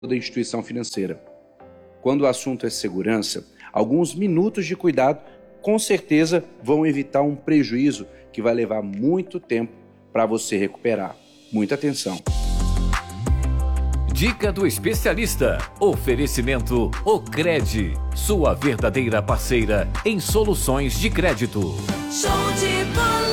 da instituição financeira. Quando o assunto é segurança, alguns minutos de cuidado com certeza vão evitar um prejuízo que vai levar muito tempo para você recuperar. Muita atenção. Dica do especialista. Oferecimento Ocred, sua verdadeira parceira em soluções de crédito. Show de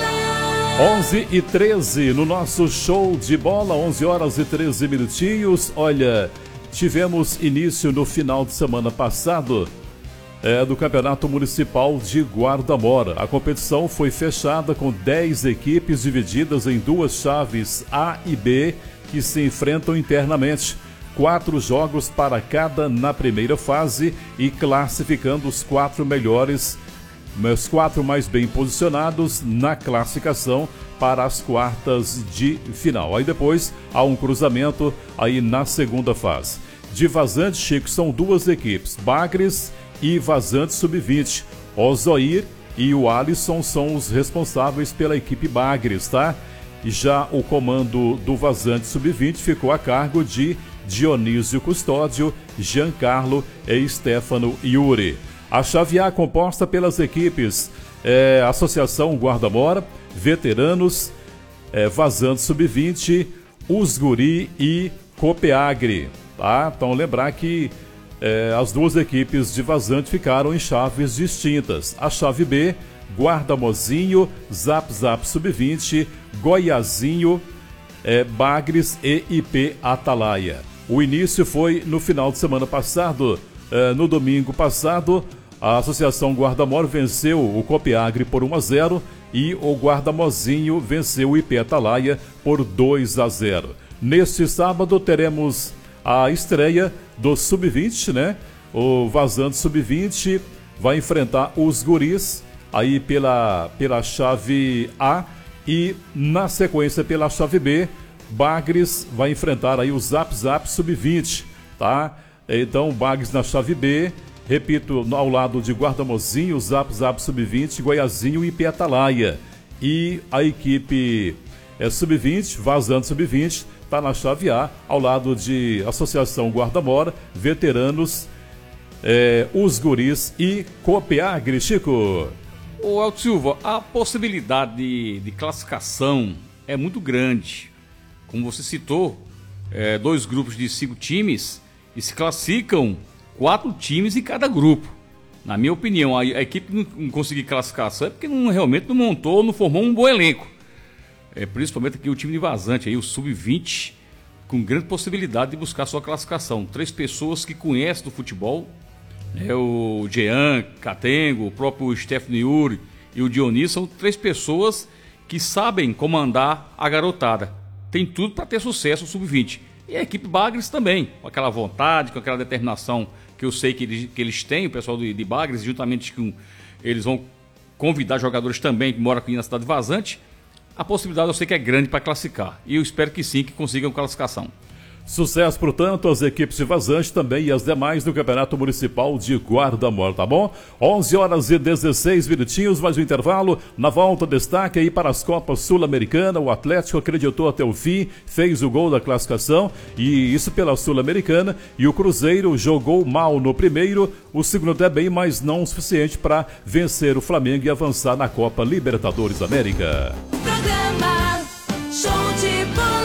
bola. 11h13 no nosso show de bola, 11 horas e 13 minutinhos. Olha, tivemos início no final de semana passado do Campeonato Municipal de Guarda-Mora. A competição foi fechada com 10 equipes divididas em duas chaves A e B que se enfrentam internamente. 4 jogos para cada na primeira fase e classificando os 4 melhores, os 4 mais bem posicionados na classificação para as quartas de final. Aí depois há um cruzamento aí na segunda fase. De Vazante, Chico, são 2 equipes, Bagres e Vazante Sub-20. O Zoir e o Alisson são os responsáveis pela equipe Bagres, tá? E já o comando do Vazante Sub-20 ficou a cargo de Dionísio Custódio, Giancarlo e Stefano Yuri. A chave A composta pelas equipes Associação Guarda-Mora, Veteranos, Vazante Sub-20, Usguri e Copeagre. Tá? Então lembrar que as 2 equipes de Vazante ficaram em chaves distintas. A chave B, Guarda-Mozinho, Zap Zap Sub-20, Goiazinho, Bagres e IP Atalaia. O início foi no final de semana passado. No domingo passado, a Associação Guarda-Mora venceu o Copeagre por 1-0 e o Guarda-Mozinho venceu o IP Atalaia por 2-0. Neste sábado teremos a estreia do Sub-20, né? O Vazante Sub-20 vai enfrentar os Guris aí pela chave A e na sequência pela chave B, Bagres vai enfrentar aí o Zap Zap Sub-20, tá? Então Bagres na chave B, repito, ao lado de Guarda-Mozinho, Zap Zap Sub-20, Goiazinho e IP Atalaia. E a equipe Sub-20, Vazante Sub-20, está na chave A, ao lado de Associação Guarda-Mora, Veteranos, os Guris e Copeagre. Chico. Ô Elton Silva, a possibilidade de classificação é muito grande. Como você citou, 2 grupos de 5 times e se classificam 4 times em cada grupo. Na minha opinião, a equipe não conseguir classificação é porque realmente não montou, não formou um bom elenco. Principalmente aqui o time de Vazante, aí, o Sub-20, com grande possibilidade de buscar sua classificação. 3 pessoas que conhecem do futebol, o Jean, Catengo, o próprio Stefano Yuri e o Dionísio, são 3 pessoas que sabem comandar a garotada. Tem tudo para ter sucesso o Sub-20. E a equipe Bagres também, com aquela vontade, com aquela determinação que eu sei que eles têm, o pessoal de Bagres, juntamente com eles vão convidar jogadores também que moram aqui na cidade de Vazante. A possibilidade eu sei que é grande para classificar. E eu espero que sim, que consigam classificação. Sucesso, portanto, às equipes de Vazante também e as demais do Campeonato Municipal de Guarda-Mora, tá bom? 11 horas e 16 minutinhos, mais um intervalo. Na volta, destaque aí para as Copas Sul-Americana. O Atlético acreditou até o fim, fez o gol da classificação, e isso pela Sul-Americana. E o Cruzeiro jogou mal no primeiro, o segundo até bem, mas não o suficiente para vencer o Flamengo e avançar na Copa Libertadores da América. Programa Show de Bola.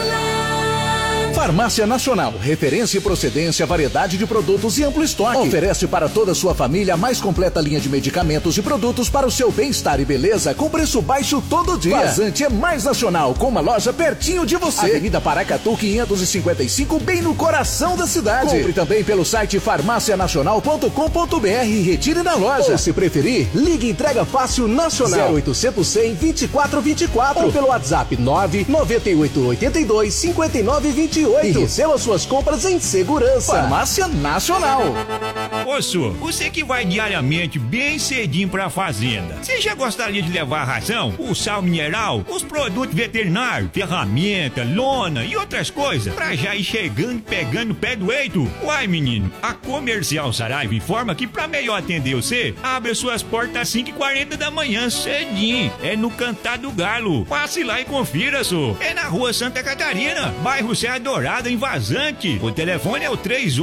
Farmácia Nacional, referência e procedência, variedade de produtos e amplo estoque. Oferece para toda a sua família a mais completa linha de medicamentos e produtos para o seu bem-estar e beleza com preço baixo todo dia. Vazante é mais nacional, com uma loja pertinho de você. Avenida Paracatu 555, bem no coração da cidade. Compre também pelo site farmacianacional.com.br e retire na loja. Ou se preferir, ligue entrega fácil nacional 0800 100 2424 ou pelo WhatsApp 998 82 59 28. E receba suas compras em segurança. Farmácia Nacional. Ô, Su, você que vai diariamente bem cedinho pra fazenda, você já gostaria de levar a ração, o sal mineral, os produtos veterinários, ferramenta, lona e outras coisas, pra já ir chegando pegando o pé do eito? Uai, menino, a Comercial Saraiva informa que pra melhor atender você, abre suas portas às 5h40 da manhã, cedinho. É no Cantar do Galo. Passe lá e confira, Su. É na Rua Santa Catarina, bairro Serra Dourada, estourada em vazante. O telefone é o 38